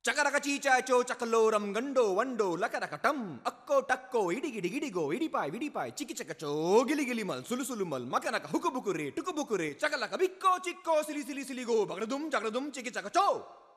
ಚಕರಕ ಚೀಚಾಚೋ ಚಕಲೋರಂ ಗಂಡೋ ವಂಡೋ ಲಕರಕ ಟಂ ಅಕ್ಕೋ ಟಕ್ಕೋ ಇಡಿಗಿಡಿಗಿಡಿಗೋ ಇಡಿಪಾಯ್ ವಿಡಿಪಾಯ್ ಚಿಕಿ ಚಕಚೋ ಗಿಲಿಗಿಲಿ ಮಲ್ ಸುಲು ಸುಲು ಮಲ್ ಮಕನಕ ಹುಕುಬುಕುರೆ ಟುಕುಬುಕುರೆ ಚಕಲಕ ಬಿಕ್ಕೋ ಚಿಕ್ಕೋ ಸಿಲಿ ಸಿಲಿ ಸಿಲಿಗೋ ಬಗಡದುಂ ಚಗಡದುಂ ಚಿಕಿ ಚಕಚೋ